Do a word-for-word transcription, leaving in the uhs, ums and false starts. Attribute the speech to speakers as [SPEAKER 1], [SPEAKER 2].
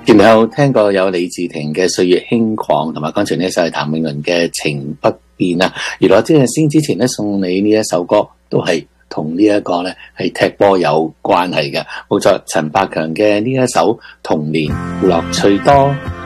[SPEAKER 1] 然後聽過有李治廷嘅《歲月輕狂》，同埋剛才呢一首係譚詠麟嘅《情不變》啊。原來即係先之前咧送你呢一首歌，都係同呢一個咧係踢波有關係嘅。冇錯，陳百強嘅呢一首《童年樂趣多》。